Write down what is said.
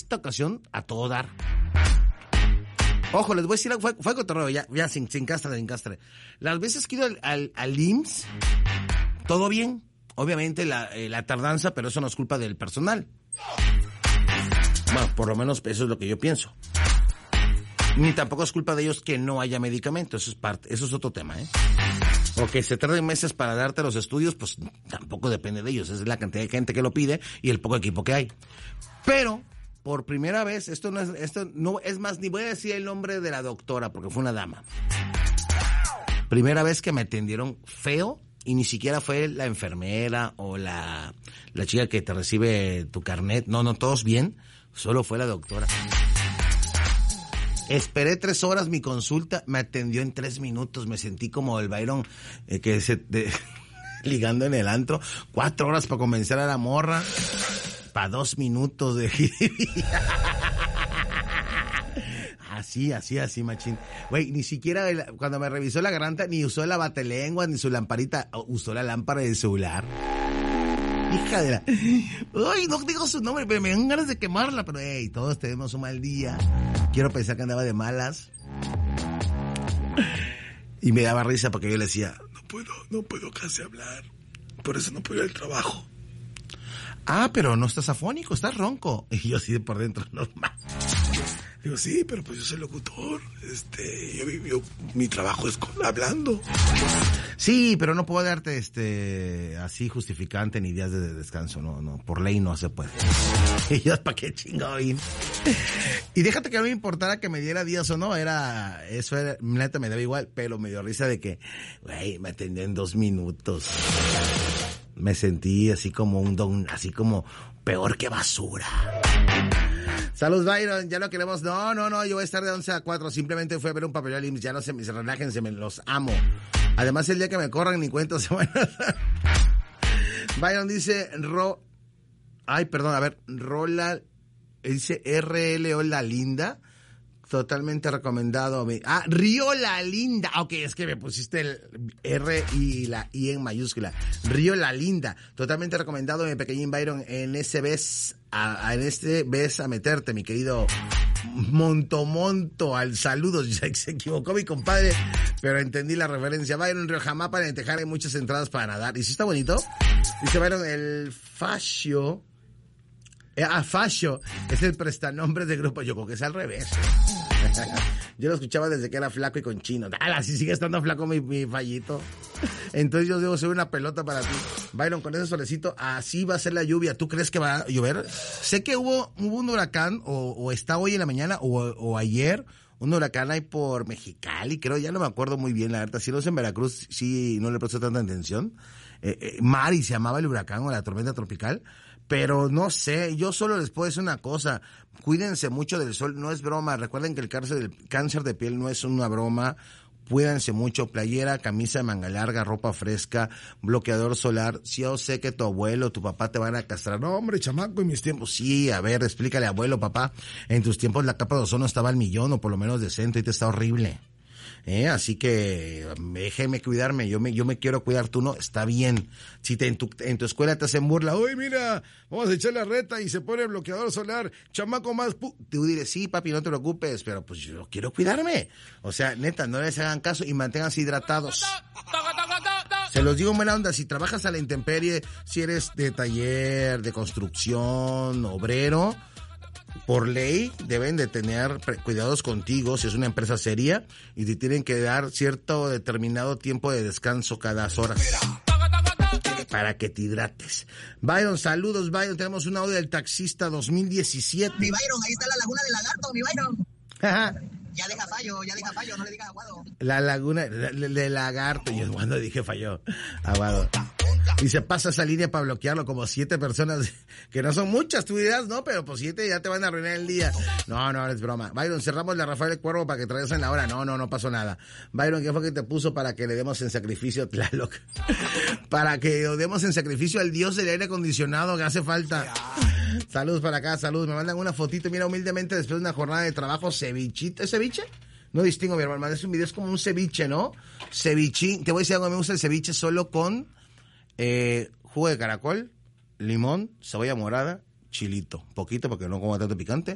esta ocasión a todo dar. Ojo, les voy a decir, fue cotorreo, ya sin castre. Las veces que he ido al IMSS, todo bien. Obviamente la tardanza, pero eso no es culpa del personal. Bueno, por lo menos eso es lo que yo pienso. Ni tampoco es culpa de ellos que no haya medicamentos, eso es otro tema, O que se tarden meses para darte los estudios, pues tampoco depende de ellos, es la cantidad de gente que lo pide y el poco equipo que hay. Pero, por primera vez, esto no es más, ni voy a decir el nombre de la doctora, porque fue una dama. Primera vez que me atendieron feo, y ni siquiera fue la enfermera o la chica que te recibe tu carnet, no, todos bien, solo fue la doctora. Esperé 3 horas mi consulta, me atendió en 3 minutos, me sentí como el Byron ligando en el antro, 4 horas para convencer a la morra, para 2 minutos de así, machín. Güey, ni siquiera cuando me revisó la garganta, ni usó la batelengua, ni su lamparita, usó la lámpara del celular. Hija de la... Ay, no digo su nombre, pero me dan ganas de quemarla, pero hey, todos tenemos un mal día. Quiero pensar que andaba de malas. Y me daba risa porque yo le decía, no puedo casi hablar. Por eso no puedo ir al trabajo. Ah, pero no estás afónico, estás ronco. Y yo así de por dentro, normal. Digo, sí, pero pues yo soy locutor, mi trabajo es hablando. Sí, pero no puedo darte así justificante ni días de descanso, no, por ley no se puede. Y yo, ¿para qué chingado? Y déjate que no me importara que me diera días o no, eso era, neta me daba igual, pero me dio risa de que, güey, me atendió en 2 minutos. Me sentí así como así como peor que basura. Saludos, Byron, ya lo queremos. No, yo voy a estar de 11 a 4. Simplemente fui a ver un papel al IMSS. Ya no se relájense, los amo. Además, el día que me corran ni cuento se van a dar. Byron dice, Rola, dice RLO La Linda. Totalmente recomendado. Río La Linda. Ok, es que me pusiste el R y la I en mayúscula. Río La Linda. Totalmente recomendado, mi pequeñín Byron, en este ves a meterte, mi querido Monto. Al saludo. Se equivocó mi compadre, pero entendí la referencia. Byron, Río Jamapa, en Tejada hay muchas entradas para nadar. ¿Y si está bonito? Dice Byron, el fascio. Fascio es el prestanombre del grupo. Yo creo que es al revés. Yo lo escuchaba desde que era flaco y con chino. Así sigue estando flaco mi fallito. Entonces yo debo ser una pelota para ti. Byron, con ese solecito, así va a ser la lluvia. ¿Tú crees que va a llover? Sé que hubo un huracán, o está hoy en la mañana, o ayer, un huracán ahí por Mexicali, creo, ya no me acuerdo muy bien, la verdad. Si no es en Veracruz, sí, no le presté tanta atención. Mari se llamaba el huracán o la tormenta tropical. Pero no sé, yo solo les puedo decir una cosa, cuídense mucho del sol, no es broma, recuerden que el cáncer de piel no es una broma, cuídense mucho, playera, camisa de manga larga, ropa fresca, bloqueador solar. Si yo sé que tu abuelo, tu papá te van a castrar, no hombre, chamaco, en mis tiempos, sí, a ver, explícale, abuelo, papá, en tus tiempos la capa de ozono estaba al millón o por lo menos decente, y te está horrible. Así que déjeme cuidarme, yo me quiero cuidar, tú no, está bien. Si en tu escuela te hacen burla, uy, mira, vamos a echar la reta y se pone el bloqueador solar, chamaco más, tú dirás, sí, papi, no te preocupes, pero pues yo quiero cuidarme. O sea, neta, no les hagan caso y manténganse hidratados. Se los digo en buena onda, si trabajas a la intemperie, si eres de taller, de construcción, obrero, por ley deben de tener cuidados contigo si es una empresa seria y te tienen que dar cierto determinado tiempo de descanso cada horas para que te hidrates. Byron, saludos, Byron. Tenemos un audio del taxista 2017. Mi Byron, ahí está la laguna del Lagarto, mi Byron. Ya deja fallo, no le digas Aguado. La laguna de Lagarto. Yo cuando dije falló, Aguado. Y se pasa esa línea para bloquearlo como 7 personas, que no son muchas, tú dirás, ¿no? Pero pues 7 ya te van a arruinar el día. No, es broma. Byron, cerramos la Rafael del Cuervo para que traigas en la hora. No pasó nada. Byron, ¿qué fue que te puso para que le demos en sacrificio a Tlaloc? Para que le demos en sacrificio al dios del aire acondicionado que hace falta. Saludos para acá, saludos. Me mandan una fotito, mira, humildemente, después de una jornada de trabajo, cevichito. ¿Es ceviche? No distingo, mi hermano. Es un video, es como un ceviche, ¿no? Cevichín. Te voy a decir algo, me gusta el ceviche solo con jugo de caracol, limón, cebolla morada, chilito. Poquito porque no como tanto picante.